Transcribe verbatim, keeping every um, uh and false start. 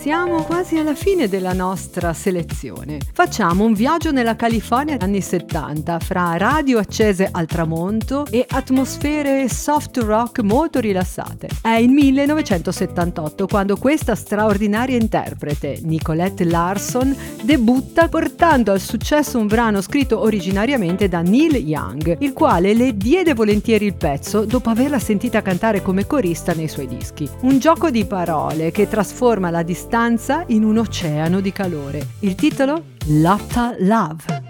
Siamo quasi alla fine della nostra selezione. Facciamo un viaggio nella California anni settanta, fra radio accese al tramonto e atmosfere soft rock molto rilassate. È il millenovecentosettantotto quando questa straordinaria interprete, Nicolette Larson, debutta portando al successo un brano scritto originariamente da Neil Young, il quale le diede volentieri il pezzo dopo averla sentita cantare come corista nei suoi dischi. Un gioco di parole che trasforma la distanza in un oceano di calore. Il titolo? Lotta Love.